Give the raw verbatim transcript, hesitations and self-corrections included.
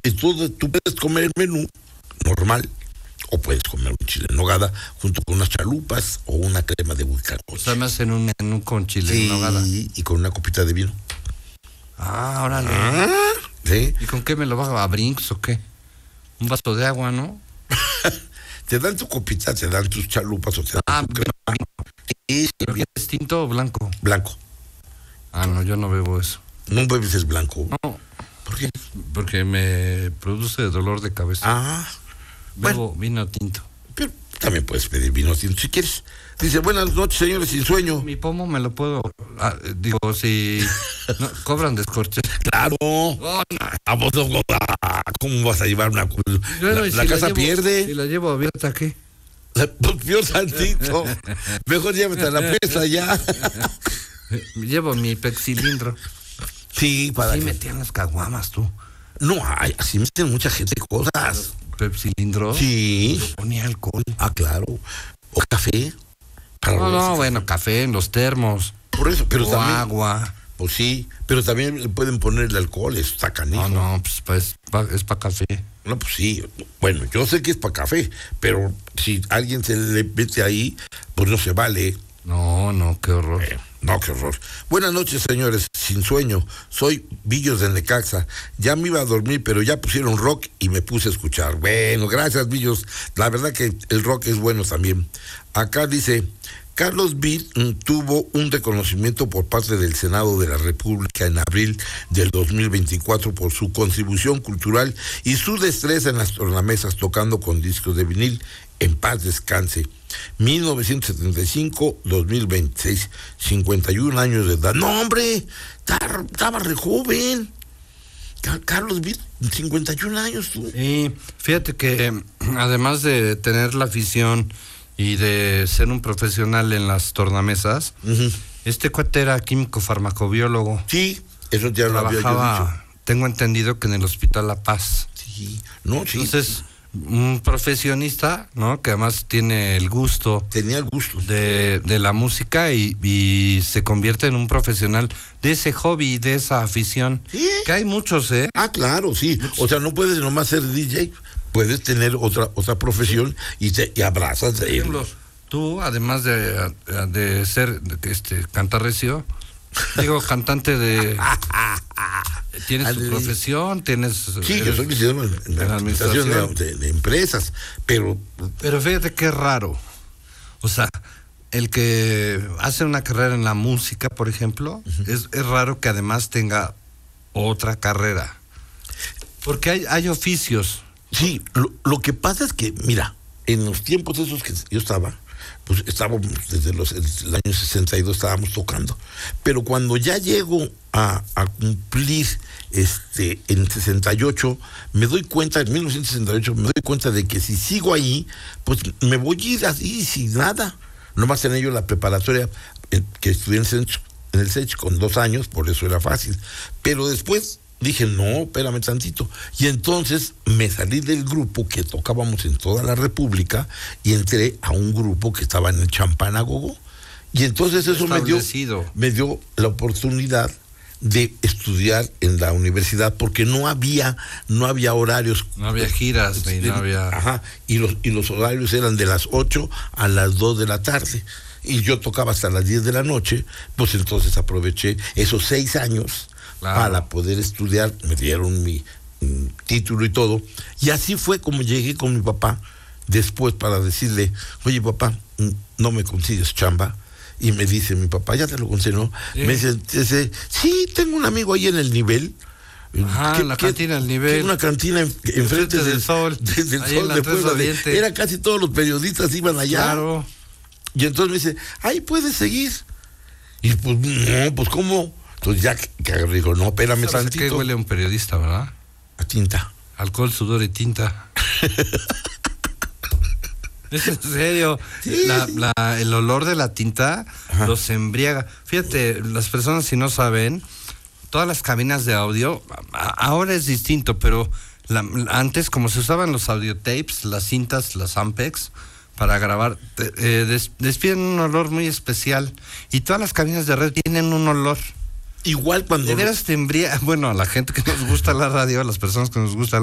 y tú, tú puedes comer el menú normal, o puedes comer un chile en nogada junto con unas chalupas o una crema de huicacoche. O sea, me hacen un menú con chile sí, en nogada. Y con una copita de vino. Ah, órale. Ah, ¿sí? ¿Y con qué me lo bajo? ¿A Brinks o qué? Un vaso de agua, ¿no? Te dan tu copita, te dan tus chalupas o te dan ah, tu crema. Sí, ¿Pero qué es tinto o blanco? Blanco. Ah, no, yo no bebo eso. No bebes el blanco. No. ¿Por qué? Porque me produce dolor de cabeza. Ah. Bebo Bueno, vino tinto. pero también puedes pedir vino tinto si quieres. Dice, buenas noches, señores, sin sueño. Mi pomo me lo puedo... Ah, digo, si... No, cobran descorche. Claro. Oh, no. ¿A vos no, ¿Cómo vas a llevar una... Bueno, la y la si casa llevo, pierde. Si la llevo abierta, ¿qué? Pues Dios santito. Mejor llévate a la presa ya. Llevo mi pexilindro. Sí, para Sí que... metían las caguamas, tú. No, ay, así meten mucha gente cosas. ¿Pepsilindro? Sí. Le ponía alcohol. Ah, claro. O café. Para No, los- no, bueno, café en los termos. Por eso, pero o también... agua. Pues sí, pero también le pueden ponerle alcohol, eso está canijo. No, no, pues pa- es para es pa café. No, pues sí. Bueno, yo sé que es para café, pero si alguien se le mete ahí, pues no se vale. No, no, qué horror. Eh, no, qué horror. Buenas noches, señores. Sin sueño. Soy Villos de Necaxa. Ya me iba a dormir, pero ya pusieron rock y me puse a escuchar. Bueno, gracias, Villos. La verdad que el rock es bueno también. Acá dice, Carlos Vill mm, tuvo un reconocimiento por parte del Senado de la República en abril del dos mil veinticuatro por su contribución cultural y su destreza en las tornamesas tocando con discos de vinil. En paz descanse. mil novecientos setenta y cinco a dos mil veintiséis, cincuenta y un años de edad. No, hombre, tar- estaba re joven. Ca- Carlos Vill, cincuenta y un años tú. Sí, fíjate que eh, además de tener la afición y de ser un profesional en las tornamesas, Ujú. este cuate era químico farmacobiólogo. Sí, eso ya lo había yo dicho. Trabajaba, tengo entendido que en el Hospital La Paz. Sí, no, sí. Entonces, un profesionista, ¿no? Que además tiene el gusto Tenía el gusto. de, de la música y, y se convierte en un profesional de ese hobby, de esa afición. Sí. Que hay muchos, ¿eh? Ah, claro, sí. O sea, no puedes nomás ser D J, puedes tener otra otra profesión y te y abrazas de Por él. ejemplo, tú, además de, de ser este cantarrecio, digo, cantante de... Tienes tu Ándale. profesión, tienes... Sí, yo eres- soy licenciado en, en en la administración de, administración. de- de empresas, pero Pero fíjate qué raro. O sea, el que hace una carrera en la música, por ejemplo, uh-huh. es, es raro que además tenga otra carrera. Porque hay, hay oficios. sí, lo, lo que pasa es que, mira, en los tiempos esos que yo estaba, pues estábamos desde los, el año sesenta y dos estábamos tocando, pero cuando ya llego a, a cumplir este en sesenta y ocho, me doy cuenta, en mil novecientos sesenta y ocho, me doy cuenta de que si sigo ahí, pues me voy a ir así sin nada. Nomás tenía yo la preparatoria eh, que estudié en, Sench, en el SECH con dos años, por eso era fácil. Pero después dije, no, espérame tantito. Y entonces me salí del grupo que tocábamos en toda la República y entré a un grupo que estaba en el Champán a Gogo. Y entonces eso me dio, me dio la oportunidad de estudiar en la universidad porque no había no había horarios. No había giras, ni no había... Ajá, y los, y los horarios eran de las ocho a las dos de la tarde. Y yo tocaba hasta las diez de la noche, pues entonces aproveché esos seis años claro. para poder estudiar, me dieron mi mm, título y todo. Y así fue como llegué con mi papá después para decirle, oye papá, no me consigues chamba. Y me dice mi papá, ya te lo concedo. ¿Sí? Me dice, dice, sí, tengo un amigo ahí en el nivel. Ah, en la cantina del nivel. Una cantina en, enfrente del, del sol. Desde el sol de Puebla. De, era casi todos los periodistas iban allá. Claro. Y entonces me dice, ahí puedes seguir. Y pues, no, pues ¿cómo? Entonces ya que, que digo, no, espérame tantito. ¿Qué huele un periodista, verdad? A tinta. Alcohol, sudor y tinta. Es en serio, sí. la, la, el olor de la tinta Ajá. los embriaga. Fíjate, las personas si no saben, todas las cabinas de audio, a, ahora es distinto, pero la, antes como se usaban los audiotapes, las cintas, las Ampex, para grabar, eh, des, despiden un olor muy especial y todas las cabinas de red tienen un olor. Igual cuando... De veras te embriaga, bueno, a la gente que nos gusta la radio, a las personas que nos gusta